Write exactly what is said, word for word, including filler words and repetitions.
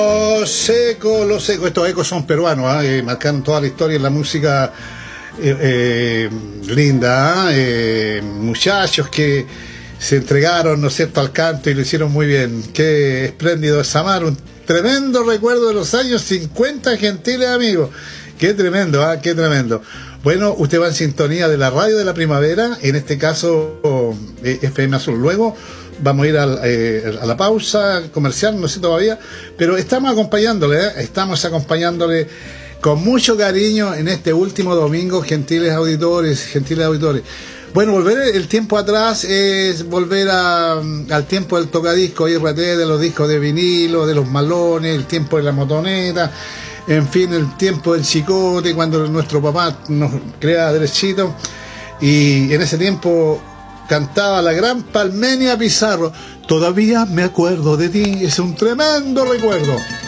Los ecos, los ecos, estos ecos son peruanos, ¿eh? Marcaron toda la historia en la música eh, eh, linda, ¿eh? Eh, muchachos que se entregaron, ¿no es cierto?, al canto y lo hicieron muy bien. Qué espléndido es amar, un tremendo recuerdo de los años cincuenta, gentiles amigos. Qué tremendo, ¿eh? Qué tremendo. Bueno, usted va en sintonía de la radio de la primavera, en este caso eh, F M Azul. Luego vamos a ir a, eh, a la pausa comercial, no sé todavía, pero estamos acompañándole, ¿eh? estamos acompañándole con mucho cariño en este último domingo, gentiles auditores, gentiles auditores. Bueno, volver el tiempo atrás es volver a, al tiempo del tocadisco I R T, de los discos de vinilo, de los malones, el tiempo de la motoneta, en fin, el tiempo del chicote, cuando nuestro papá nos creaba derechito, y en ese tiempo cantaba la gran Palmenia Pizarro. Todavía me acuerdo de ti, es un tremendo recuerdo.